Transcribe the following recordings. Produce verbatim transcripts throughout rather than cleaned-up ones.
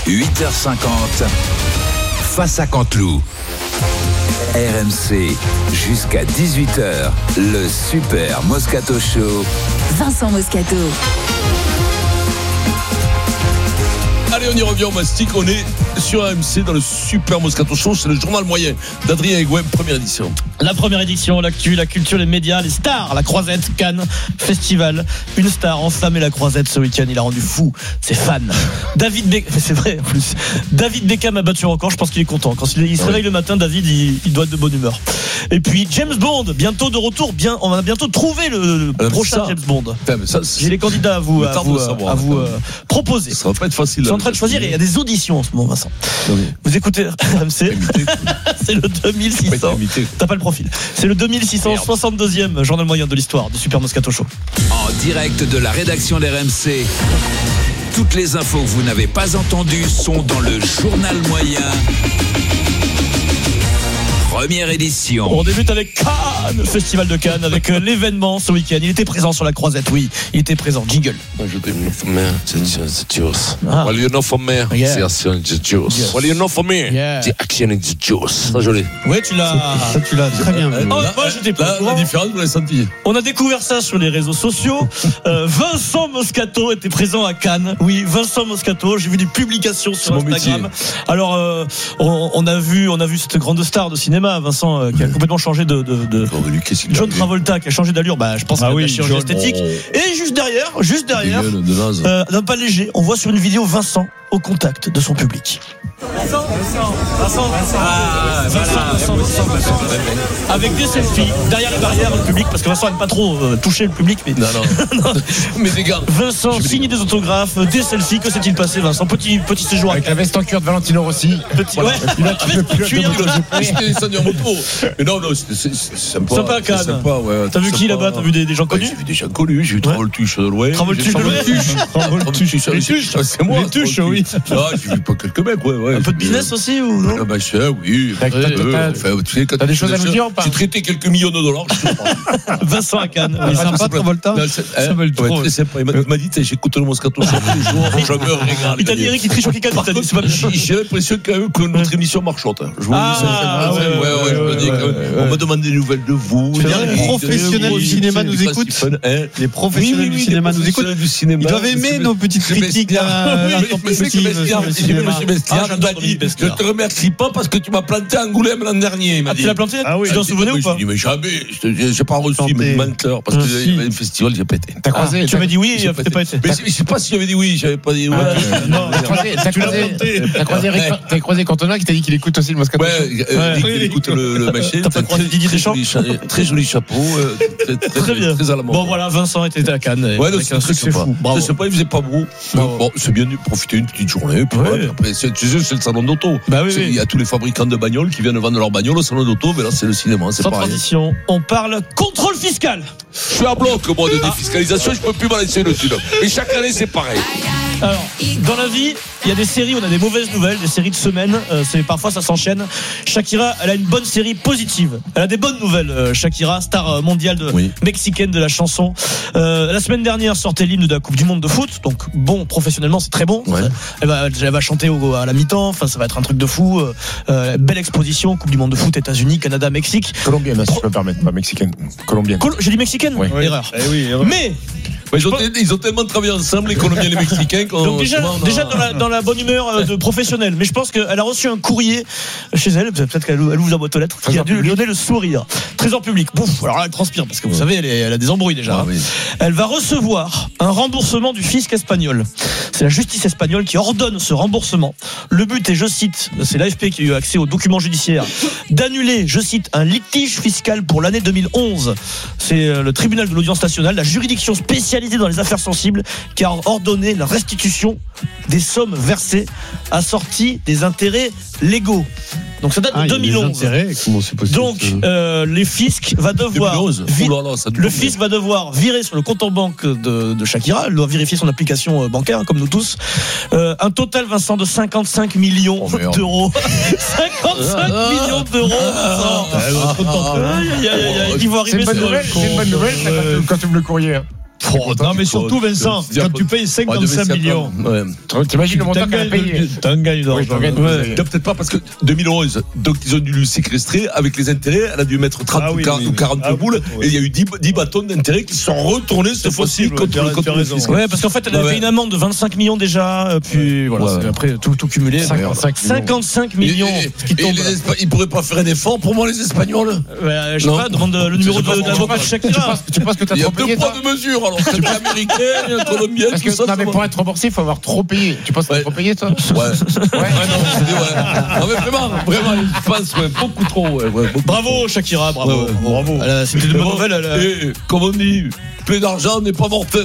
huit heures cinquante, face à Canteloup. R M C, jusqu'à dix-huit heures, le Super Moscato Show. Vincent Moscato. Allez, on y revient au mastic. On est sur R M C dans le Super Moscato Show. C'est le journal moyen d'Adrien Egouen, première édition. La première édition, l'actu, la culture, les médias, les stars, la Croisette, Cannes, Festival. Une star enflammé la Croisette ce week-end. Il a rendu fou ses fans. David Beckham, c'est vrai en plus. David Beckham a battu le record. Je pense qu'il est content. Quand il se réveille le matin, David, il, il doit être de bonne humeur. Et puis James Bond, bientôt de retour. Bien, on va bientôt trouver le, le prochain ça, James Bond. Ça, J'ai les candidats à vous, à vous, à vous euh, proposer. Ça va pas être facile. Ils sont en train de choisir et il y a des auditions en ce moment, Vincent. Oui. Vous écoutez R M C. C'est le deux mille six cents. T'as pas le profil. C'est le deux mille six cent soixante-deuxième journal moyen de l'histoire du Super Moscato Show. En direct de la rédaction d'R M C. Toutes les infos que vous n'avez pas entendues sont dans le journal moyen. Première édition. On débute avec Cannes, le festival de Cannes, avec l'événement ce week-end. Il était présent sur la Croisette, oui. Il était présent. Jingle. Je t'ai mis for me, c'est juice. Well, you know for me, c'est action in the juice. Well, you know for me, c'est action in the juice. Ça, joli. Oui, tu l'as. Ça, tu l'as très bien. Oh, moi, j'étais pas. La différence, vous l'avez senti. On a découvert ça sur les réseaux sociaux. euh, Vincent Moscato était présent à Cannes. Oui, Vincent Moscato. J'ai vu des publications sur Instagram. Alors, euh, on, on a vu, on a vu cette grande star de cinéma. Vincent euh, qui a complètement changé de, de, de oh, lui, John Travolta qui a changé d'allure, bah je pense ah qu'il oui, a chirurgie esthétique. Oh. Et juste derrière, juste derrière, euh, d'un pas léger, on voit sur une vidéo Vincent au contact de son public. Vincent, Vincent, Vincent, Vincent, ah, Vincent, Vincent, Vincent, Vincent, Vincent, avec des selfies derrière les barrières du public parce que Vincent n'aime pas trop euh, toucher le public, mais non, non. non. Mais des gars, Vincent signe des autographes, des selfies. Que s'est-il passé, Vincent? Petit petit séjour avec la veste en cuir de Valentino Rossi. Petit, voilà. Ouais, il a avec le cuir. J'étais descendu en moto. Mais non, non, c'est sympa. Sympa à Cannes. Sympa, ouais. T'as vu qui là-bas? T'as vu des, des gens connus? J'ai vu des gens connus. J'ai vu Travoltuche de loin. Travoltuche de loin. Travoltuche, c'est moi. Les tuches, oui. Ah, j'ai vu pas quelques mecs, ouais, ouais. Un peu de business aussi ou non? Ah bah ça, oui. T'as des choses à nous dire ou pas? J'ai traité quelques millions de dollars. Vincent à Cannes. Il est sympa, Travolta. Ça va le trop. Il m'a dit, j'écoute le Moscato tous les jours. Je me régale. Il t'a dit Eric, il triche au Kikane. J'ai l'impression quand même que notre émission marche. Je vous le dis. Ah ouais, ouais, je me dis. On m'a demandé des nouvelles de vous. Les professionnels du cinéma nous écoutent. Les professionnels du cinéma nous écoutent. Ils doivent aimer nos petites critiques. Je te remercie pas parce que tu m'as planté à Angoulême l'an dernier. Il m'a ah, dit. Tu l'as planté? Ah oui. Tu t'en souvenais ou pas? Je dis mais jamais. J'ai pas reçu mes menteur parce que il y avait un festival, j'ai pas été. T'as croisé? Tu m'as dit oui, t'as pas été. Mais je sais pas si j'avais dit oui, j'avais pas dit oui. Non, t'as croisé. T'as croisé. T'as croisé Cantona qui t'a dit qu'il écoute aussi le Moscato. Ouais, il écoute le machin. T'as pas croisé Didier Deschamps? Très joli chapeau, très bien, très à la mode. Bon voilà, Vincent était à Cannes. Ouais, c'est un succès fou. Je sais pas, il faisait pas beau. Bon, c'est bien de profiter une petite journée. Après, c'est le salon d'auto. Bah oui, il y a tous les fabricants de bagnoles qui viennent vendre leur bagnole au salon d'auto, mais là c'est le cinéma, c'est sans pareil. transition, on parle contrôle fiscal. Je suis à bloc moi de défiscalisation, je peux plus m'en laisser le dessus. Et chaque année c'est pareil. Alors, dans la vie, il y a des séries, on a des mauvaises nouvelles, des séries de semaine, euh, c'est, parfois ça s'enchaîne. Shakira, elle a une bonne série positive. Elle a des bonnes nouvelles, euh, Shakira, star mondiale de, oui. mexicaine de la chanson. Euh, la semaine dernière sortait l'hymne de la Coupe du Monde de foot, donc bon, professionnellement c'est très bon. Ouais. Elle, va, elle va chanter au, à la mi-temps, enfin ça va être un truc de fou. Euh, belle exposition, Coupe du Monde de foot, États-Unis, Canada, Mexique. Colombienne, si je peux me permettre, pas mexicaine. Colombienne. Col- J'ai dit mexicaine ouais. Erreur. Eh oui, erreur. Mais Ouais, ils, ont ils ont tellement travaillé ensemble, les Colombiens et les Mexicains. Donc déjà, a... déjà dans, la, dans la bonne humeur de professionnelle. Mais je pense qu'elle a reçu un courrier chez elle, peut-être qu'elle elle ouvre la boîte aux lettres, qui a dû lui donner le sourire. Trésor public. Bouf, alors là, elle transpire, parce que vous ouais. savez, elle, est, elle a des embrouilles déjà. Ouais, oui. Elle va recevoir un remboursement du fisc espagnol. C'est la justice espagnole qui ordonne ce remboursement. Le but est, je cite, c'est l'A F P qui a eu accès aux documents judiciaires, d'annuler, je cite, un litige fiscal pour l'année deux mille onze. C'est le tribunal de l'audience nationale, la juridiction spécialisée dans les affaires sensibles, qui a ordonné la restitution des sommes versées assorties des intérêts légaux. Donc ça date de ah, deux mille onze. Comment c'est possible? Donc euh, les fiscs va devoir vi- oh là là, le fisc va devoir virer sur le compte en banque de, de Shakira. Elle doit vérifier son application bancaire, comme nous tous. Euh, un total, Vincent, de cinquante-cinq millions oh, d'euros. cinquante-cinq ah, millions d'euros. Ah, ah, ah, ah, ah, c'est une bonne nouvelle, c'est une bonne nouvelle quand tu me le courrier. Oh, non, mais surtout, Vincent, quand tu payes cinquante-cinq millions, ouais. T'imagines le montant qu'elle a payé. T'as un gagne d'argent. Ouais. Peut-être pas, parce que deux mille onze, donc ils ont dû lui séquestrer avec les intérêts. Elle a dû mettre trente ah, oui, ou, oui, ou quarante ah, boules, oui, et il y a eu dix, dix bâtons d'intérêt qui se sont retournés cette fois-ci contre le contre raison. Ouais, parce qu'en fait, elle a fait une amende de vingt-cinq millions déjà, puis voilà, après tout, tout cumulé. cinquante-cinq millions. Ils pourraient pas faire un effort pour moi, les Espagnols? Je sais pas, demande le numéro de l'avocat de Shakira. Tu penses que t'as trop payé? Il y a deux poids de mesure, alors c'est américain, colombien, tout ça. Non, mais pour être remboursé, il faut avoir trop payé. Tu penses que t'as trop payé, toi? Ouais. Ouais, non, mais vraiment, vraiment, je pense, ouais, beaucoup trop. Ouais, ouais, beaucoup bravo, trop. Shakira, bravo. Ouais, ouais, bravo. Elle, c'était une bonne nouvelle. Elle, et, comme on dit, plein d'argent n'est pas mortel.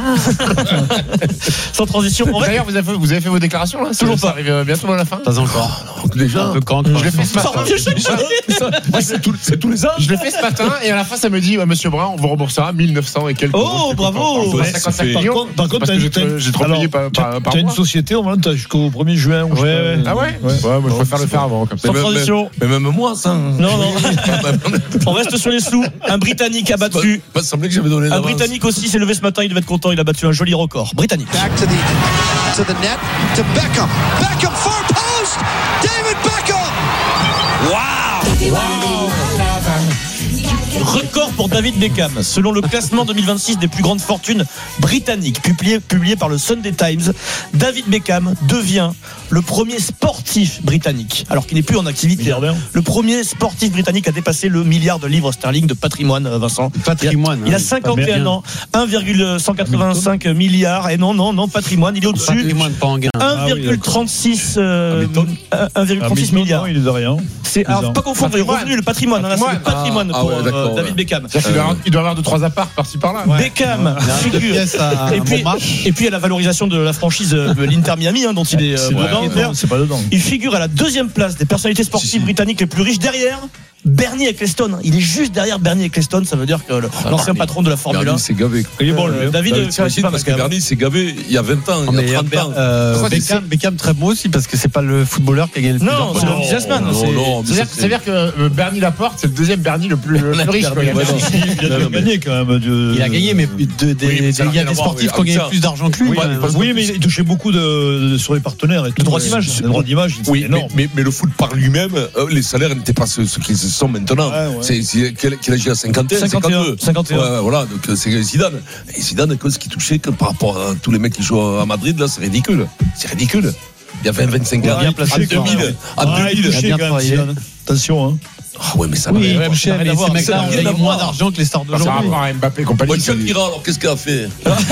Sans transition. D'ailleurs, vous avez, vous avez fait vos déclarations, là? Toujours ça pas. arrive bientôt à la fin? Pas encore. Oh, déjà. Un peu quand, je l'ai fait ce matin. C'est tous, c'est tous les ans. Je l'ai fait ce matin, et à la fin, ça me dit, ouais, monsieur Brun, on vous remboursera mille neuf cents et quelques. Oh, bravo. Ouais, cinquante-cinq millions. Par contre, j'ai trop payé par mois. T'as une société, au moins, t'as jusqu'au premier juin. Ouais, ouais. Ah ouais? Ouais, moi, je préfère le faire avant, comme ça. Sans transition. Mais même moi, ça. Non, non. On reste sur les sous. Un Britannique a battu. Pas semblé que j'avais donné un Britannique aussi s'est levé ce matin, il devait être content, il a battu un joli record. Britannique. Back to the, to the net, to Beckham. Beckham far post. David Beckham. Wow. Wow. Record pour David Beckham. Selon le classement deux mille vingt-six des plus grandes fortunes britanniques, publié, publié par le Sunday Times, David Beckham devient le premier sportif britannique, alors qu'il n'est plus en activité. Le premier sportif britannique à dépasser le milliard de livres sterling de patrimoine, Vincent. Patrimoine. Il a, il a cinquante et un ans, un virgule cent quatre-vingt-cinq milliards, et non, non, non, patrimoine, il est au-dessus. Patrimoine, pas en gain. un virgule trente-six euh, un virgule trente-six milliards. Non, il est de rien. C'est, alors, pas confondre les revenus, le patrimoine. Hein, là, c'est le patrimoine ah, pour ah ouais, euh, David Beckham. Il doit, avoir, il doit avoir deux trois apparts par-ci par-là. Ouais. Beckham ouais. figure. Et puis, et puis à la valorisation de la franchise de l'Inter Miami, hein, dont il est, c'est, euh, dedans, c'est pas dedans. Il figure à la deuxième place des personnalités sportives si, si. britanniques les plus riches, derrière Bernie Ecclestone. Il est juste derrière Bernie Ecclestone. Ça veut dire que le, ah, l'ancien patron de la Formule Bernie un s'est gavé. Il est bon, euh, David, David c'est facile parce que Bernie s'est gavé il y a vingt ans, il y a trente ans. Euh, Beckham, Beckham très beau aussi parce que c'est pas le footballeur qui a gagné le plus. Non, c'est le businessman. C'est-à-dire que Bernie Laporte, c'est le deuxième Bernie le plus riche. Il a gagné quand même. Il a gagné, mais il y a des sportifs qui ont gagné plus d'argent que lui. Oui, mais il touchait beaucoup sur les partenaires. Le droit d'image. Le droit d'image, c'est énorme. Mais le foot par lui-même, les salaires n'étaient pas ce qu'ils sont maintenant. Ouais. C'est, c'est, quel, quel âge il a cinquante et un, cinquante-deux cinquante et un Ouais, voilà, donc c'est Zidane. Et Zidane, ce qui touchait que par rapport à tous les mecs qui jouent à Madrid, là, c'est ridicule. C'est ridicule. Il y a vingt à vingt-cinq ans. En deux mille. En deux mille. Attention, hein. Ah ouais, mais ça oui, va. Ouais, cher, mais ces mecs-là ont gagné moins d'argent que les stars d'aujourd'hui. Ça va avoir Mbappé compagnie. Ouais, Shakira, alors qu'est-ce qu'elle a fait?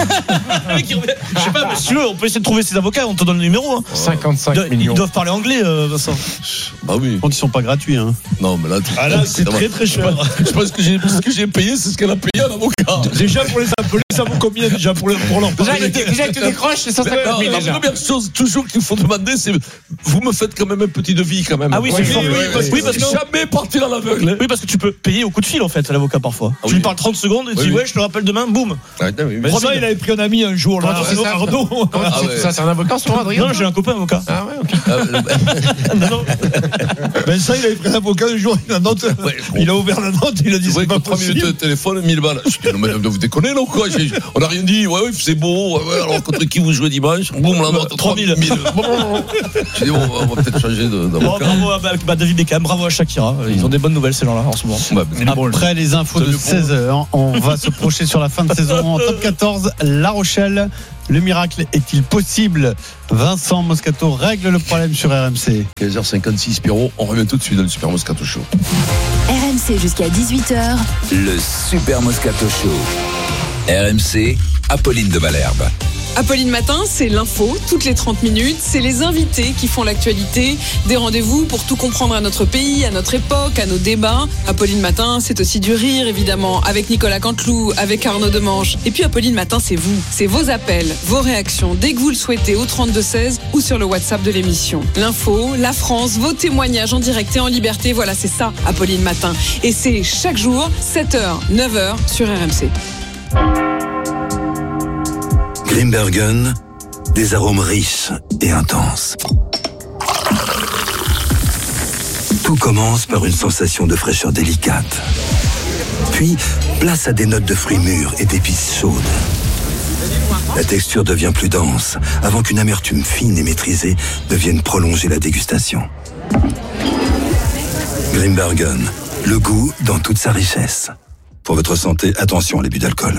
Je sais pas, monsieur, on peut essayer de trouver ses avocats, on te donne le numéro. Hein. cinquante-cinq de, millions. Ils doivent parler anglais, euh, Vincent. Bah oui. Quand ils sont pas gratuits, hein. Non, mais là, ah là c'est très très cher. Je pense que j'ai, ce que j'ai payé, c'est ce qu'elle a payé à l'avocat. Déjà pour les appeler, ça vaut combien déjà pour, pour leur parler? Déjà, tu décroches, c'est cent cinquante mille. La première chose, toujours qu'il faut demander, c'est vous me faites quand même un petit devis, quand même. Ah oui, c'est fort. Oui, parce que jamais partir à l'aveugle. Oui, parce que tu peux payer au coup de fil en fait à l'avocat parfois. Ah, tu oui. lui parles trente secondes et tu oui, dis ouais, je te le rappelle demain, boum. Ah, oui, mais ça, il avait pris un ami un jour là. C'est ça, Arnaud. Ah, ouais. Ça, c'est un avocat sur Adrien? Non, j'ai un copain avocat. Ah ouais, ok. Non, non. Ben ça, il avait pris un avocat un jour, il a note. Ouais, il a ouvert la note, il a dit c'est pas trois minutes de téléphone, mille balles. Je dis non mais vous déconnez là ou quoi? On a rien dit. Ouais, ouais, c'est beau. Ouais, alors contre qui vous jouez dimanche? Boum, la note trois mille. Je dis bon, on va peut-être changer d'avocat. Bravo à David Beckham, bravo à Shakira. Ils ont des bonnes nouvelles ces gens-là en ce moment. Après les infos de seize heures, on va se projeter sur la fin de saison en top quatorze. La Rochelle, le miracle est-il possible? Vincent Moscato règle le problème sur R M C. quinze heures cinquante-six, Pierrot, on revient tout de suite dans le Super Moscato Show. R M C jusqu'à dix-huit heures. Le Super Moscato Show. R M C, Apolline de Malherbe. Apolline Matin, c'est l'info, toutes les trente minutes. C'est les invités qui font l'actualité. Des rendez-vous pour tout comprendre à notre pays, à notre époque, à nos débats. Apolline Matin, c'est aussi du rire, évidemment, avec Nicolas Canteloup, avec Arnaud Demange. Et puis Apolline Matin, c'est vous. C'est vos appels, vos réactions, dès que vous le souhaitez, au trente-deux seize ou sur le WhatsApp de l'émission. L'info, la France, vos témoignages en direct et en liberté. Voilà, c'est ça, Apolline Matin. Et c'est chaque jour, sept heures, neuf heures, sur R M C. Grimbergen, des arômes riches et intenses. Tout commence par une sensation de fraîcheur délicate. Puis, place à des notes de fruits mûrs et d'épices chaudes. La texture devient plus dense, avant qu'une amertume fine et maîtrisée devienne prolonger la dégustation. Grimbergen, le goût dans toute sa richesse. Pour votre santé, attention à l'abus d'alcool.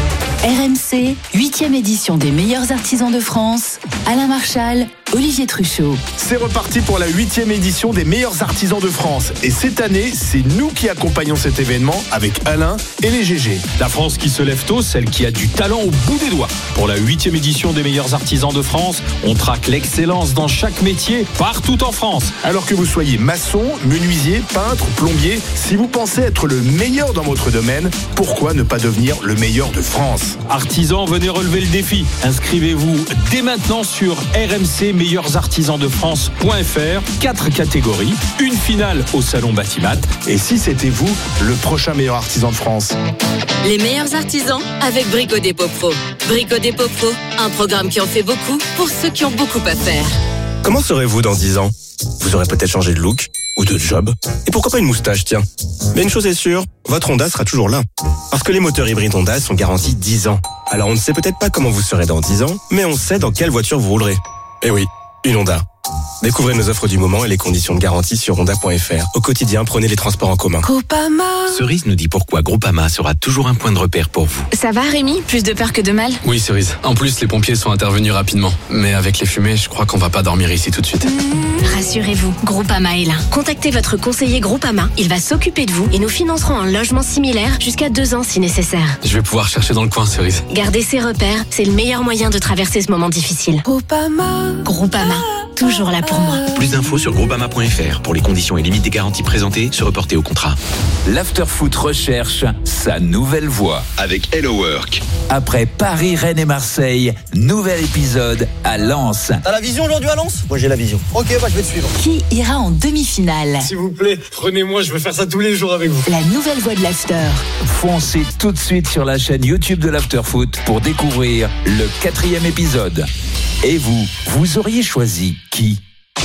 R M C, huitième édition des meilleurs artisans de France. Alain Marchal, Olivier Truchot. C'est reparti pour la huitième édition des meilleurs artisans de France. Et cette année, c'est nous qui accompagnons cet événement avec Alain et les G G. La France qui se lève tôt, celle qui a du talent au bout des doigts. Pour la huitième édition des meilleurs artisans de France, on traque l'excellence dans chaque métier, partout en France. Alors que vous soyez maçon, menuisier, peintre, plombier, si vous pensez être le meilleur dans votre domaine, pourquoi ne pas devenir le meilleur de France ? Artisans, venez relever le défi. Inscrivez-vous dès maintenant sur R M C meilleurs artisans de France point F R. Quatre catégories, une finale au salon Batimat. Et si c'était vous, le prochain meilleur artisan de France? Les meilleurs artisans avec Brico Dépôt Pro. Brico Dépôt Pro, un programme qui en fait beaucoup pour ceux qui ont beaucoup à faire. Comment serez-vous dans dix ans? Vous aurez peut-être changé de look ou de job. Et pourquoi pas une moustache, tiens. Mais une chose est sûre, votre Honda sera toujours là. Parce que les moteurs hybrides Honda sont garantis dix ans. Alors on ne sait peut-être pas comment vous serez dans dix ans, mais on sait dans quelle voiture vous roulerez. Eh oui, une Honda. Découvrez nos offres du moment et les conditions de garantie sur honda point F R. Au quotidien, prenez les transports en commun. Groupama. Cerise nous dit pourquoi Groupama sera toujours un point de repère pour vous. Ça va Rémi? Plus de peur que de mal? Oui Cerise. En plus, les pompiers sont intervenus rapidement. Mais avec les fumées, je crois qu'on va pas dormir ici tout de suite. Mmh, rassurez-vous, Groupama est là. Contactez votre conseiller Groupama. Il va s'occuper de vous et nous financerons un logement similaire jusqu'à deux ans si nécessaire. Je vais pouvoir chercher dans le coin, Cerise. Gardez ses repères, c'est le meilleur moyen de traverser ce moment difficile. Groupama. Groupama. Toujours là pour moi. Plus d'infos sur groupama point F R. Pour les conditions et limites des garanties présentées, se reporter au contrat. L'Afterfoot recherche sa nouvelle voix. Avec Hello Work. Après Paris, Rennes et Marseille, nouvel épisode à Lens. T'as la vision aujourd'hui à Lens? Moi j'ai la vision. Ok, bah je vais te suivre. Qui ira en demi-finale? S'il vous plaît, prenez-moi, je veux faire ça tous les jours avec vous. La nouvelle voix de l'After. Foncez tout de suite sur la chaîne YouTube de l'Afterfoot pour découvrir le quatrième épisode. Et vous, vous auriez choisi qui?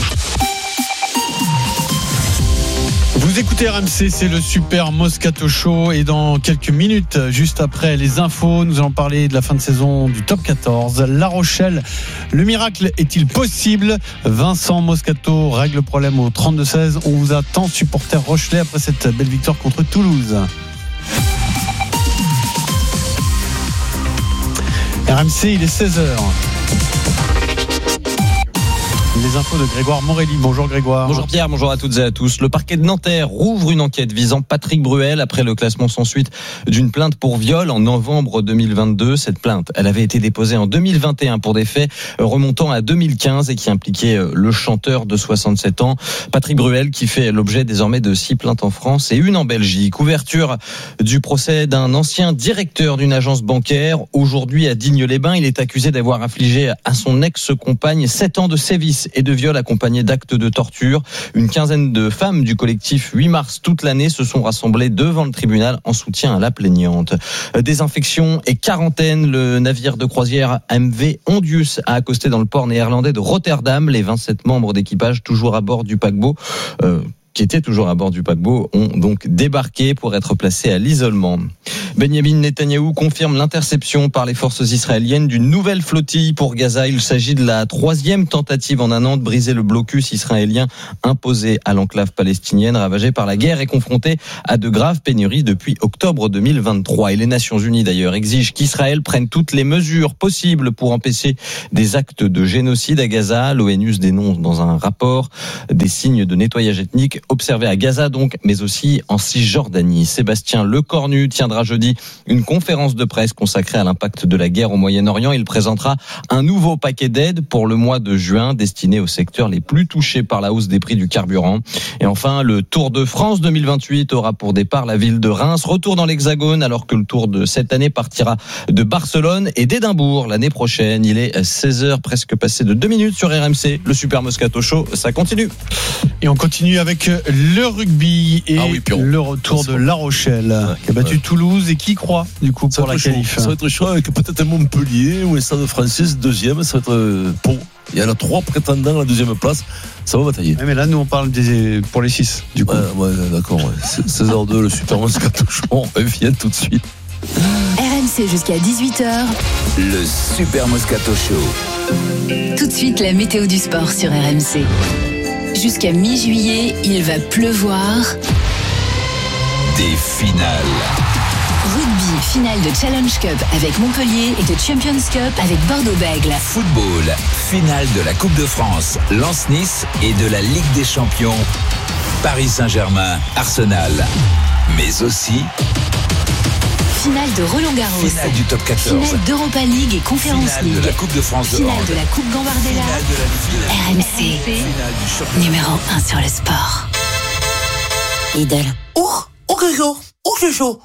Vous écoutez R M C, c'est le Super Moscato Show et dans quelques minutes, juste après les infos, nous allons parler de la fin de saison du Top quatorze. La Rochelle, le miracle est-il possible? Vincent Moscato règle le problème au trente-deux seize. On vous attend, supporter rochelais, après cette belle victoire contre Toulouse. R M C, il est seize heures. Les infos de Grégoire Morelli. Bonjour Grégoire. Bonjour Pierre, bonjour à toutes et à tous. Le parquet de Nanterre rouvre une enquête visant Patrick Bruel après le classement sans suite d'une plainte pour viol en novembre deux mille vingt-deux. Cette plainte, elle avait été déposée en deux mille vingt et un pour des faits remontant à deux mille quinze et qui impliquait le chanteur de soixante-sept ans, Patrick Bruel, qui fait l'objet désormais de six plaintes en France et une en Belgique. Ouverture du procès d'un ancien directeur d'une agence bancaire. Aujourd'hui à Digne-les-Bains, il est accusé d'avoir infligé à son ex-compagne sept ans de sévices et de viol accompagnés d'actes de torture. Une quinzaine de femmes du collectif huit mars toute l'année se sont rassemblées devant le tribunal en soutien à la plaignante. Désinfection et quarantaine, le navire de croisière M V Ondius a accosté dans le port néerlandais de Rotterdam. Les vingt-sept membres d'équipage toujours à bord du paquebot euh, qui étaient toujours à bord du paquebot, ont donc débarqué pour être placés à l'isolement. Benyamin Netanyahou confirme l'interception par les forces israéliennes d'une nouvelle flottille pour Gaza. Il s'agit de la troisième tentative en un an de briser le blocus israélien imposé à l'enclave palestinienne, ravagée par la guerre et confrontée à de graves pénuries depuis octobre deux mille vingt-trois. Et les Nations Unies d'ailleurs exigent qu'Israël prenne toutes les mesures possibles pour empêcher des actes de génocide à Gaza. L'ONU dénonce dans un rapport des signes de nettoyage ethnique observés à Gaza donc, mais aussi en Cisjordanie. Sébastien Lecornu tiendra jeudi une conférence de presse consacrée à l'impact de la guerre au Moyen-Orient. Il présentera un nouveau paquet d'aides pour le mois de juin destiné aux secteurs les plus touchés par la hausse des prix du carburant. Et enfin, le Tour de France deux mille vingt-huit aura pour départ la ville de Reims. Retour dans l'Hexagone alors que le Tour de cette année partira de Barcelone et d'Édimbourg l'année prochaine. Il est seize heures, presque passé de deux minutes sur R M C. Le Super Moscato Show, ça continue. Et on continue avec le rugby et ah oui, le retour de La Rochelle ouais, qui a battu ouais. Toulouse et qui croit du coup pour la qualif. Ça va être chaud avec peut-être un Montpellier ou un Stade Français deuxième. Ça va être pour. Il y en a trois prétendants à la deuxième place. Ça va batailler. Ouais, mais là, nous, on parle des, pour les six, du coup. Ouais, ouais d'accord. Ouais. seize heures deux, le Super Moscato Show. On revient tout de suite. R M C jusqu'à dix-huit heures. Le Super Moscato Show. Tout de suite, la météo du sport sur R M C. Jusqu'à mi-juillet, il va pleuvoir. Des finales. Rugby, finale de Challenge Cup avec Montpellier et de Champions Cup avec Bordeaux-Bègles. Football, finale de la Coupe de France, Lens-Nice et de la Ligue des Champions, Paris Saint-Germain, Arsenal. Mais aussi... finale de Roland-Garros. Finale du Top quatorze. Finale d'Europa League et Conférence finale League. de la Coupe de France de finale hand. de la Coupe Gambardella. Finale de la R M C, numéro un sur le sport. Lidl. Oh, oh que chaud, oh que chaud.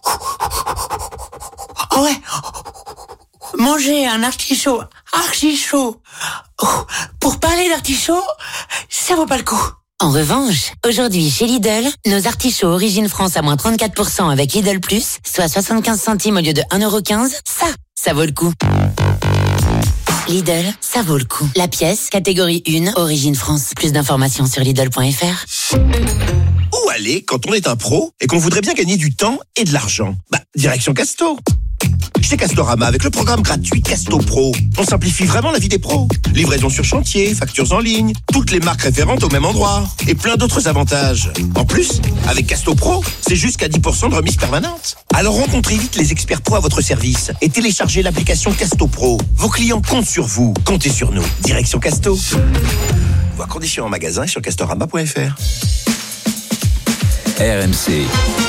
Ah ouais. Manger un artichaut archi chaud. Pour parler d'artichaut, ça vaut pas le coup. En revanche, aujourd'hui chez Lidl, nos artichauts Origine France à moins trente-quatre pour cent avec Lidl Plus, soit soixante-quinze centimes au lieu de un euro quinze, ça, ça vaut le coup. Lidl, ça vaut le coup. La pièce, catégorie un, Origine France. Plus d'informations sur Lidl point F R. Où aller quand on est un pro et qu'on voudrait bien gagner du temps et de l'argent? Bah, direction Casto. Chez Castorama, avec le programme gratuit Casto Pro, on simplifie vraiment la vie des pros. Livraison sur chantier, factures en ligne, toutes les marques référentes au même endroit et plein d'autres avantages. En plus, avec Casto Pro, c'est jusqu'à dix pour cent de remise permanente. Alors rencontrez vite les experts pro à votre service et téléchargez l'application Casto Pro. Vos clients comptent sur vous, comptez sur nous. Direction Casto. Voir conditions en magasin et sur castorama point F R. R M C.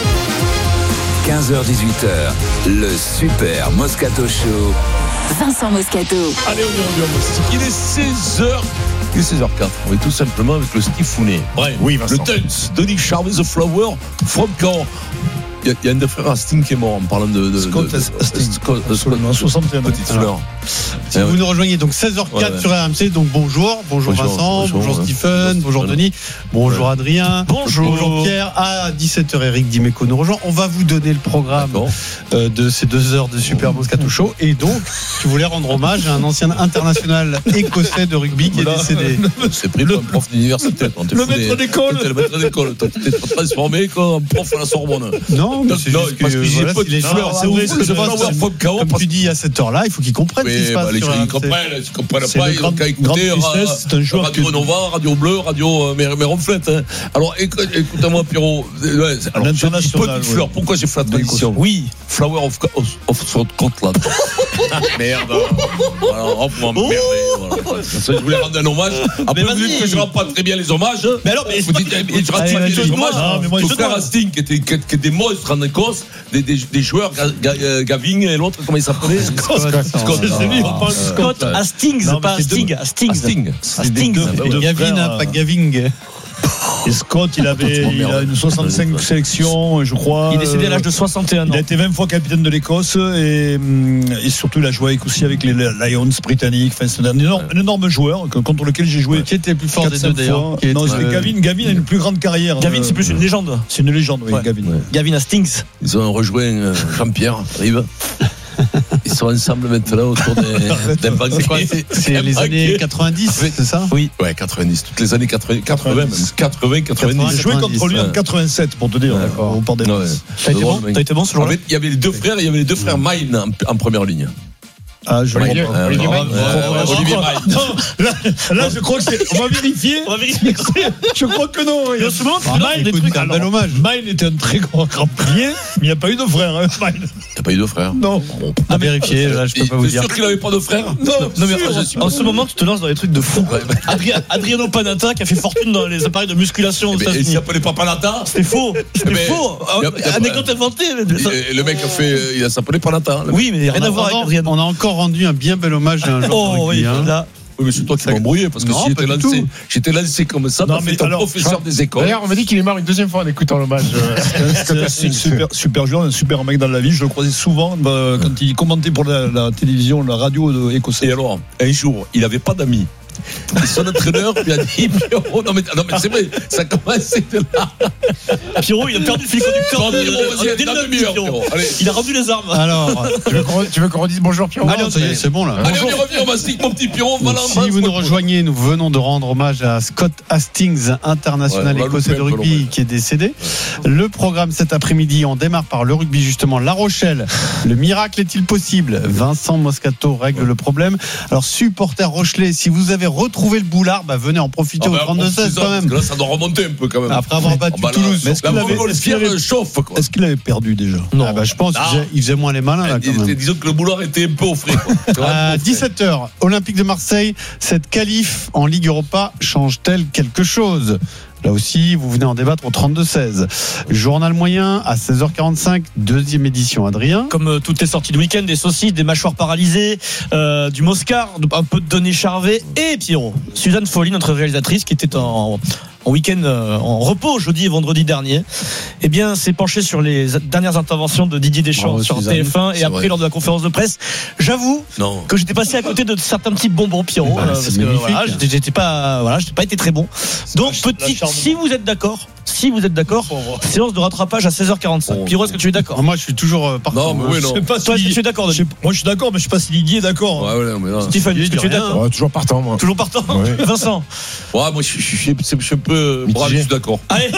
quinze heures dix-huit heures, le Super Moscato Show. Vincent Moscato. Allez, on y va. Il est seize heures. Il est seize heures quatre. On est tout simplement avec le Stifounet. Bref, oui, le Dance, Denis Charvet, The Flower, from Caen. Il y, y a un des frères Asting qui est mort en parlant de. de Scott de, Asting. Scott, Scott, soixante et un petite fleur. Si vous nous rejoignez, donc seize heures quatre ouais, ouais. sur R M C, donc bonjour, bonjour, bonjour Vincent, bonjour, bonjour ouais. Stephen, bonjour ouais. Denis, bonjour ouais. Adrien, bonjour. bonjour Pierre. À dix-sept heures, Eric Dimeco nous rejoint. On va vous donner le programme euh, de ces deux heures de Super Moscato Show. Et donc, tu voulais rendre hommage à un ancien international écossais de rugby qui est décédé. C'est pris pour un prof d'université. Le maître d'école. Le maître d'école. T'es transformé comme prof à la Sorbonne. Non, mais c'est juste que j'ai pas les fleurs. C'est vrai, c'est comme tu dis à cette heure-là, il faut qu'ils comprennent ce qui se passe. Les gens ils comprennent, ils comprennent pas, ils ont qu'à écouter c'est un joueur Radio Nova, Radio Bleu, Radio Méronflette. Alors écoute-moi Pierrot, alors j'ai un peu de fleurs, pourquoi j'ai fait la tradition? Oui, Flower of, of, of Scotland. Merde. Alors, hop, moi, merde. Voilà. Je voulais rendre un hommage. Après, vous dites que je rends pas très bien les hommages. Mais alors, mais vous dites, je rends pas bien les hommages. Mon frère Asting, qui était, qui était des monstres en Écosse, des, des, des joueurs, Gavin et l'autre, comment il s'appelait? Scott. Scott. Scott Hastings, pas Asting. Hastings. Hastings. Gavin, pas Gaving. Et Scott, il avait il a une soixante-cinq sélections, je crois. Il est décédé à l'âge de soixante et un ans. Il a été vingt fois capitaine de l'Écosse et, et surtout il a joué aussi avec les Lions britanniques. Enfin, c'est un énorme, un énorme joueur contre lequel j'ai joué. Qui était le plus fort des deux d'ailleurs? Non, c'était Gavin. Gavin a une plus grande carrière. Gavin, c'est plus une légende. C'est une légende, oui, Gavin. Gavin Hastings. Ils ont rejoint Jean-Pierre Rive. Ils sont ensemble maintenant autour d'un banquier. C'est les années quatre-vingt-dix, c'est ça? Oui. Ouais, quatre-vingt-dix. Toutes les années quatre-vingts, quatre-vingts, quatre-vingts, quatre-vingt-dix. J'ai joué contre lui en quatre-vingt-sept, pour te dire. D'accord. T'as été bon? T'as été bon ce jour-là? Il y avait les deux frères, il y avait les deux frères Mine en première ligne. Ah, je Olivier, crois pas. Olivier Mine. Olivier Mine. Non, là, là, je crois que c'est. On va vérifier. On va vérifier. Je crois que non. Il y a souvent Mine, des trucs. Un bel hommage. Mine était un très grand gramplier, mais il n'y a pas eu de frère. Hein, Mine. T'as pas eu de frère? Non. À vérifier, là, je peux pas vous dire. T'es sûr qu'il n'avait pas de frère? Non, non, mais en ce moment, tu te lances dans des trucs de fou. Adriano Panata qui a fait fortune dans les appareils de musculation aux États-Unis. Il s'appelait pas Panata? C'était faux. C'était faux. Anecdote inventée. Le mec a fait. Il s'appelé Panata. Oui, mais rien à voir avec Adriano. On a encore rendu un bien bel hommage à un joueur de rugby. Oh oui, là. Oui, mais c'est toi qui m'as embrouillé parce que non, si j'étais lancé, j'étais lancé comme ça, non, mais t'es un professeur des écoles. D'ailleurs, on m'a dit qu'il est mort une deuxième fois en écoutant l'hommage. C'est un super, super joueur, un super mec dans la vie. Je le croisais souvent bah, quand il commentait pour la, la télévision, la radio écossaise. Et alors, un jour, il n'avait pas d'amis. Et son entraîneur lui a dit Pierrot, non mais, non mais c'est vrai, ça commence c'était là. Pierrot, il a perdu le fil conducteur. Il a rendu les armes. Alors, tu veux qu'on, tu veux qu'on redise bonjour Pierrot? Allez, ça y est, c'est bon là. Allez, on y revient, on va stick mon petit Pierrot. Donc, si vous nous rejoignez, nous venons de rendre hommage à Scott Hastings, international Ouais, écossais de louper, rugby, qui est décédé. Le programme cet après-midi, on démarre par le rugby justement. La Rochelle, le miracle est-il possible? Vincent Moscato règle le problème. Alors, supporters rochelais, si vous avez retrouvé le boulard, bah, venez en profiter Ah au bah, trente-deux seize quand même. Là, ça doit remonter un peu quand même. Après avoir battu Ah bah là, Toulouse. la Est-ce qu'il avait, est-ce qu'il avait- chauffe, quoi. Est-ce qu'il avait perdu déjà? Non, ah bah, je pense Non. qu'il faisait, il faisait moins les malins là quand même. Disons que le boulard était un peu au frais. À dix-sept heures, Olympique de Marseille, cette qualif en Ligue Europa change-t-elle quelque chose? Là aussi, vous venez en débattre au trente-deux seize. Journal moyen à seize heures quarante-cinq, deuxième édition. Adrien. Comme euh, toutes les sorties de week-end, des saucisses, des mâchoires paralysées, euh, du Moscar, un peu de Denis Charvet et Pierrot. Suzanne Folly, notre réalisatrice, qui était en, en week-end, euh, en repos jeudi et vendredi dernier, eh bien, s'est penchée sur les dernières interventions de Didier Deschamps Bravo, sur Suzanne. T F un et C'est après vrai. lors de la conférence de presse. J'avoue Non. que j'étais passé à côté de certains petits bonbons, Pierrot, Bah, euh, c'est parce que magnifique. voilà, j'étais, j'étais pas, voilà, j'étais pas été très bon. Donc, petit, si vous êtes d'accord, si vous êtes d'accord, séance de rattrapage à seize heures quarante-cinq. Oh. Pierrot, est-ce que tu es d'accord? Moi, je suis toujours euh, partant. Non, mais oui, non. Je sais pas Toi, est-ce si que tu es d'accord, je Denis? sais- Moi, je suis d'accord, mais je sais pas si Didier est d'accord. Ouais, ouais, mais non. Stéphane, est-ce que tu es d'accord? Ouais, toujours partant, moi. Toujours partant. Ouais. Vincent. Ouais, moi, je suis, je suis, je suis un peu brave, je suis d'accord. Allez.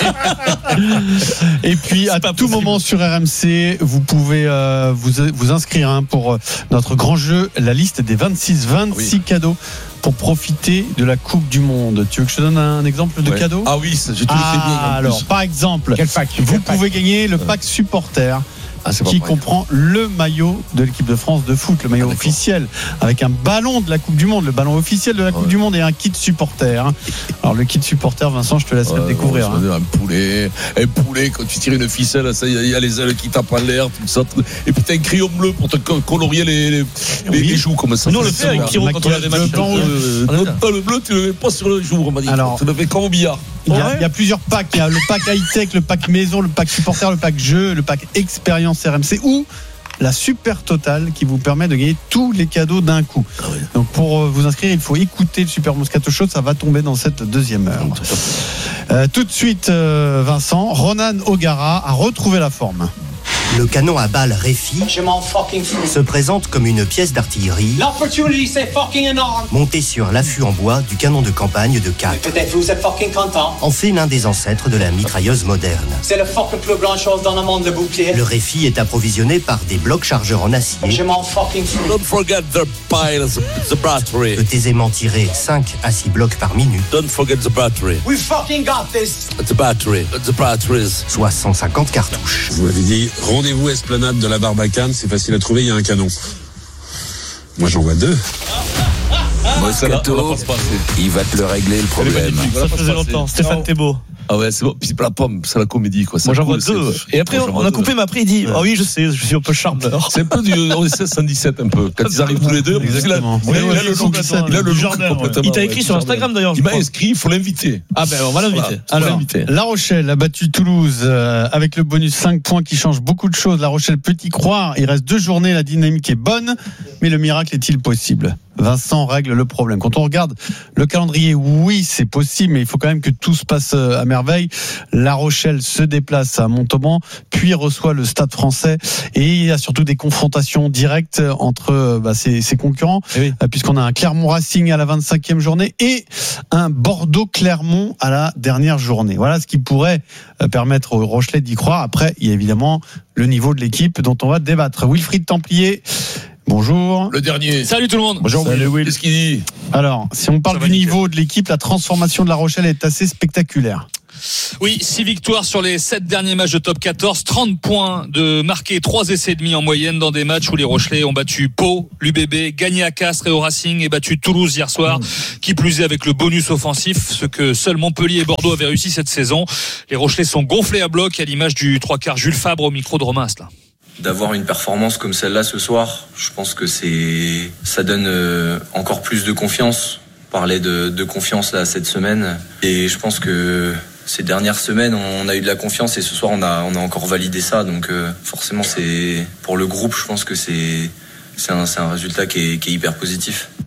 Et puis, à pas tout possible. moment sur R M C, vous pouvez euh, vous, vous inscrire hein, pour euh, notre grand jeu, la liste des vingt-six vingt-six Oui. cadeaux pour profiter de la Coupe du Monde. Tu veux que je te donne un exemple de Ouais. cadeau? Ah oui, ça, j'ai tout Ah, fait bien. en plus. alors, par exemple, Quel pack? vous Quel pack pouvez gagner le pack supporter. Ah, c'est pas qui pareil. comprend le maillot de l'équipe de France de foot, le maillot Ah, d'accord. officiel, avec un ballon de la Coupe du Monde, le ballon officiel de la Coupe Ouais. du Monde et un kit supporter. Alors le kit supporter, Vincent, je te laisserai Ouais, le découvrir. ouais, hein. ça veut dire Un poulet, un poulet, quand tu tires une ficelle, ça, il y, a- il y a les ailes qui tapent en l'air, tout ça. tout- Et puis t'as un crayon bleu pour te co- colorier les, les, les, Oui. les joues, comme ça. Nous, on le Ça, fait avec ça, Pierrot quand on a des matchs. blanc, Euh, On est non, là. pas le bleu, tu le mets pas sur le jour, on m'a dit. Alors- tu le fais comme au billard. Il y, a, Ouais. il y a plusieurs packs. Il y a le pack high-tech, le pack maison, le pack supporter, le pack jeu, le pack expérience R M C ou la super totale qui vous permet de gagner tous les cadeaux d'un coup. Donc pour euh, vous inscrire, il faut écouter le Super Moscato Show. Ça va tomber dans cette deuxième heure. Euh, tout de suite, euh, Vincent, Ronan O'Gara a retrouvé la forme. Le canon à balles Réfi Je m'en fucking fous. se présente comme une pièce d'artillerie L'opportunity, c'est fucking énorme. montée sur l'affût en bois du canon de campagne de quatre. Peut-être vous êtes fucking content. En fait l'un des ancêtres de la mitrailleuse moderne. C'est le fucking plus grande chose dans le monde, le bouclier. Le Réfi est approvisionné par des blocs chargeurs en acier. Je m'en fucking fous. Don't forget the piles, the battery. Peut aisément tirer cinq à six blocs par minute, Don't forget the battery. We fucking got this. The battery. The batteries. soit cent cinquante cartouches. Vous m'avez dit, rendez-vous esplanade de la Barbacane, c'est facile à trouver, il y a un canon. Moi j'en vois deux. Moscato, il va te le régler le problème. Ça faisait longtemps. Stéphane Thébault. Ah ouais, c'est bon. Puis c'est pas la pomme, c'est la comédie, quoi. Moi C'est j'en vois cool, deux. c'est- Et après Moi, j'en on vois a deux. coupé, mais après il dit ah oui je sais, je suis un peu charmeur. C'est un peu du O S S cent dix-sept un peu. Quand ils arrivent tous les deux, Exactement. il a, il a Oui, le oui, look, complètement. il a le look Jardin, complètement. Il t'a ouais, écrit du sur jardin. Instagram d'ailleurs. je Il m'a crois. inscrit, il faut l'inviter. Ah ben on va l'inviter. Voilà. Alors, l'inviter. La Rochelle a battu Toulouse euh, avec le bonus cinq points qui change beaucoup de choses. La Rochelle peut y croire. Il reste deux journées, la dynamique est bonne, mais le miracle est-il possible? Vincent règle le problème. Quand on regarde le calendrier, oui, c'est possible, mais il faut quand même que tout se passe à merveille. La Rochelle se déplace à Montauban, puis reçoit le Stade Français, et il y a surtout des confrontations directes entre bah, ses, ses concurrents, oui. puisqu'on a un Clermont Racing à la vingt-cinquième journée et un Bordeaux-Clermont à la dernière journée. Voilà ce qui pourrait permettre aux Rochelais d'y croire. Après, il y a évidemment le niveau de l'équipe dont on va débattre. Wilfried Templier, bonjour. Le dernier. Salut tout le monde. Bonjour. Salut Will. Qu'est-ce qu'il dit? Alors, si on parle du niveau de l'équipe, la transformation de La Rochelle est assez spectaculaire. Oui, six victoires sur les sept derniers matchs de top quatorze, trente points de marqués, trois essais et demi en moyenne dans des matchs où les Rochelais ont battu Pau, l'U B B, gagné à Castres et au Racing et battu Toulouse hier soir, qui plus est avec le bonus offensif, ce que seuls Montpellier et Bordeaux avaient réussi cette saison. Les Rochelais sont gonflés à bloc à l'image du trois quarts Jules Fabre au micro de Romain Asselin. D'avoir une performance comme celle-là ce soir, je pense que c'est, ça donne euh, encore plus de confiance. On parlait de, de confiance là cette semaine, et je pense que ces dernières semaines on a eu de la confiance et ce soir on a, on a encore validé ça. Donc euh, forcément c'est pour le groupe, je pense que c'est, c'est un, c'est un résultat qui est, qui est hyper positif.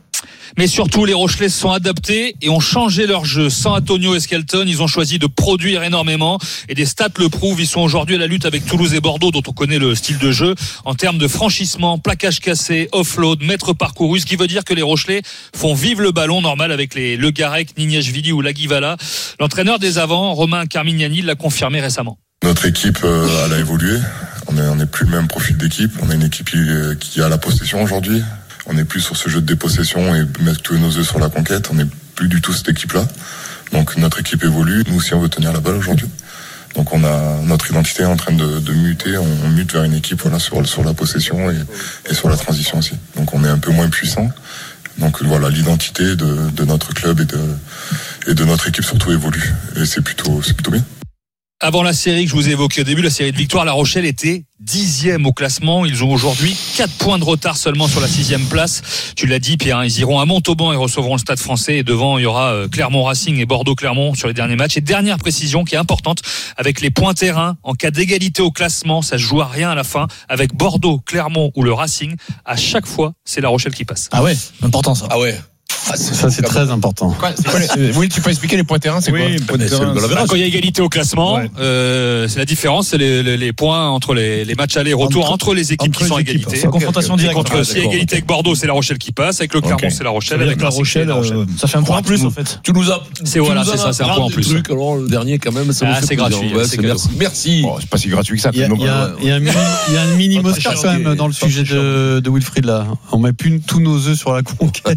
Mais surtout, les Rochelais se sont adaptés et ont changé leur jeu. Sans Antonio et Skelton, ils ont choisi de produire énormément et des stats le prouvent. Ils sont aujourd'hui à la lutte avec Toulouse et Bordeaux, dont on connaît le style de jeu, en termes de franchissement, plaquage cassé, offload, mètres parcourus, ce qui veut dire que les Rochelais font vivre le ballon normal avec les Le Garec, Nignashvili ou Lagivala. L'entraîneur des avants, Romain Carmignani, l'a confirmé récemment. Notre équipe, euh, elle a évolué. On est, on n'est plus le même profil d'équipe. On est une équipe qui, qui a la possession aujourd'hui. On n'est plus sur ce jeu de dépossession et mettre tous nos œufs sur la conquête. On n'est plus du tout cette équipe-là. Donc notre équipe évolue. Nous aussi, on veut tenir la balle aujourd'hui. Donc on a notre identité est en train de, de muter. On, on mute vers une équipe voilà sur sur la possession et, et sur la transition aussi. Donc on est un peu moins puissant. Donc voilà, l'identité de, de notre club et de et de notre équipe surtout évolue. Et c'est plutôt c'est plutôt bien. Avant la série que je vous ai évoquée au début, la série de victoires, La Rochelle était dixième au classement. Ils ont aujourd'hui quatre points de retard seulement sur la sixième place. Tu l'as dit, Pierre, hein, ils iront à Montauban et recevront le Stade Français. Et devant, il y aura Clermont Racing et Bordeaux Clermont sur les derniers matchs. Et dernière précision qui est importante, avec les points terrain, en cas d'égalité au classement, ça se joue à rien à la fin. Avec Bordeaux, Clermont ou le Racing, à chaque fois, c'est La Rochelle qui passe. Ah ouais, important ça. Ah ouais. Ah, c'est ça, c'est très important. Quoi, c'est quoi les... Oui, tu peux expliquer les points terrain, c'est oui, quoi terrain, bah, quand il y a égalité au classement, ouais. euh, c'est la différence, c'est les, les, les points entre les, les matchs aller-retour entre, entre les équipes qui sont à égalité. C'est confrontation directe. Contre ah, si égalité avec Bordeaux, c'est La Rochelle qui passe. Avec le Clermont, okay. c'est La Rochelle. Avec La Rochelle, La Rochelle. Euh, ça fait un point en plus, en fait. Tu nous as. C'est voilà, c'est ça, c'est un point en plus. Truc, alors le dernier quand même, ça ah, c'est gratuit. Merci. Merci. C'est pas si gratuit que ça. Il y a un mini Moscar quand même dans le sujet de Wilfried là. On met plus tous nos œufs sur la conquête.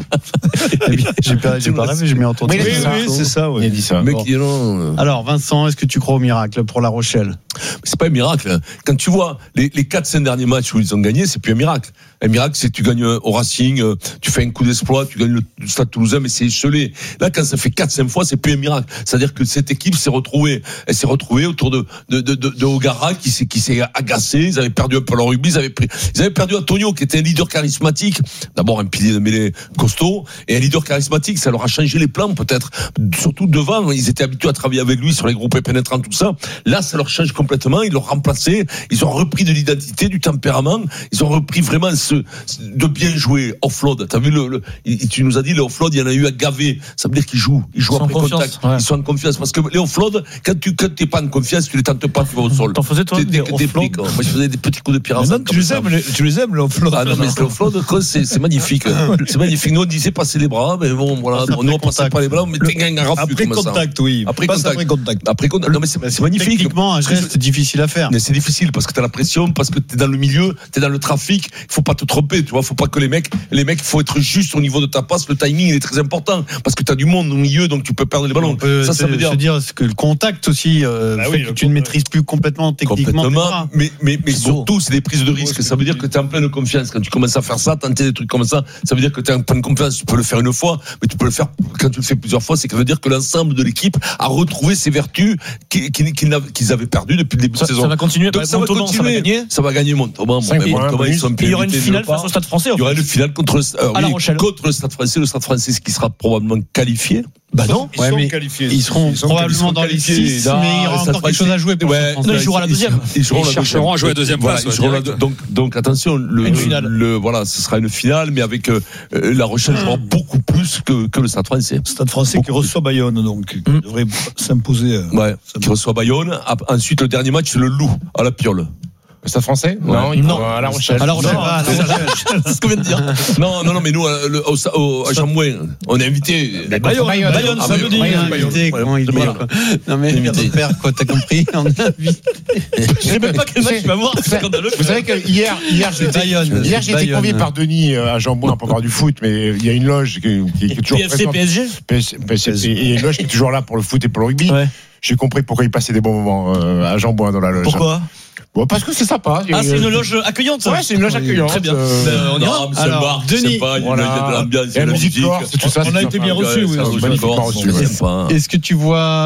J'ai pas, j'ai pas rêvé, j'ai mis entendu. Oui, oui, c'est ça, ouais. Il a dit ça. Mec, bon. Alors, Vincent, est-ce que tu crois au miracle pour La Rochelle? C'est pas un miracle. Quand tu vois les, les quatre cinq derniers matchs où ils ont gagné, c'est plus un miracle. Un miracle, c'est que tu gagnes au Racing, tu fais un coup d'exploit, tu gagnes le Stade Toulousain, mais c'est échelé. Là, quand ça fait quatre cinq fois, c'est plus un miracle. C'est-à-dire que cette équipe s'est retrouvée, elle s'est retrouvée autour de, de, de, de, de O'Gara, qui s'est, qui s'est agacé. Ils avaient perdu un peu leur rugby, ils avaient pris, ils avaient perdu Antonio, qui était un leader charismatique. D'abord, un pilier de mêlée costaud, et un leader charismatique, ça leur a changé les plans, peut-être. Surtout devant, ils étaient habitués à travailler avec lui sur les groupes pénétrants, tout ça. Là, ça leur change complètement. Ils l'ont remplacé. Ils ont repris de l'identité, du tempérament. Ils ont repris vraiment ce, de bien jouer offload. T'as vu le, le, tu nous as dit, les offload, il y en a eu à gaver. Ça veut dire qu'ils jouent. Ils jouent après contact. Ouais. Ils sont en confiance. Parce que les offload, quand tu, quand t'es pas en confiance, tu les tentes pas, tu vas au sol. T'en faisais, toi, t'es, des t'es pliques. Moi, je faisais des petits coups de pierre. Non, tu les aimes, les, tu les aimes, les offload. Ah non, mais les offload, c'est, c'est magnifique. C'est magnifique. Nous, on disait passer les bras, mais bon, voilà. Nous, on passait pas les bras, mais t'es un rafle. Après contact, oui. Après contact. Après contact. Après contact. Non, mais c'est, c'est magnifique. Techniquement, un geste difficile à faire. Mais c'est difficile parce que t'as la pression, parce que t'es dans le milieu, t'es dans le trafic. Il faut pas te tromper, tu vois. Faut pas que les mecs, les mecs, il faut être juste au niveau de ta passe. Le timing, il est très important parce que t'as du monde au milieu, donc tu peux perdre les ballons. Ça, ça veut dire, dire que le contact aussi, euh, bah oui, que tu ne maîtrises plus complètement techniquement. Complètement, mais, mais, mais surtout, c'est des prises de risque. Ça veut dire que t'es en pleine confiance. Quand tu commences à faire ça, tenter des trucs comme ça, ça veut dire que t'es en pleine confiance. Tu peux le faire une fois, mais tu peux le faire quand tu le fais plusieurs fois. C'est que ça veut dire que l'ensemble de l'équipe a retrouvé ses vertus qu'ils, qu'ils, qu'ils avaient perdues depuis le début ça, de saison. Ça va continuer. Donc ça va continuer. Ça va gagner. Ça va gagner Montauban. Montauban, ils sont. Il y aura une finale face au Stade Français. Il y aura une finale contre le, euh, à La oui, Rochelle. contre le Stade Français. Le Stade Français qui sera probablement qualifié. Bah non, ils, ouais, sont qualifiés. Ils seront ils sont probablement dans les six, mais il y aura encore quelque chose à jouer. Pour ouais, non, ils joueront à la deuxième. Ils, ils chercheront à jouer à la deuxième place. Voilà, ouais, donc, donc attention, le, le, le, voilà, ce sera une finale, mais avec euh, La Rochelle jouera mmh. beaucoup plus que, que le Stade Français. Stade Français beaucoup qui reçoit Bayonne, donc mmh. il devrait s'imposer. Euh, ouais, qui reçoit Bayonne. Ensuite, le dernier match, c'est le Loup à la Piole. Le Stade Français? Ouais. Non, il non. à La Rochelle. À La Rochelle. Non, à La Rochelle. C'est ce qu'on vient de dire. Non, non, non, mais nous, le, au, au, à Jean-Mouin, on est invité. Bayonne, Bayonne, Bayonne, ça veut dire invité. Comment il dit, quoi. Non, mais père, quoi, t'as compris? On est invité. Je sais même pas quel match tu vas voir. C'est scandaleux. Vous savez que hier, hier, j'étais, hier, j'ai été convié par Denis à Jean-Bouin pour voir du foot, mais il y a une loge qui, qui, qui est toujours présente. P S G? P S G. Et il y a une loge qui est toujours là pour le foot et pour le rugby. J'ai compris pourquoi il passait des bons moments à Jean-Bouin dans la loge. Pourquoi? Bon, parce que c'est sympa. Ah, c'est une loge accueillante. Ouais, c'est une loge accueillante. Très bien. Euh, on ira. C'est un bar, Denis. Sympa, il y a de l'ambiance, il y a de la musique. On a été bien reçus, oui. Est-ce que tu vois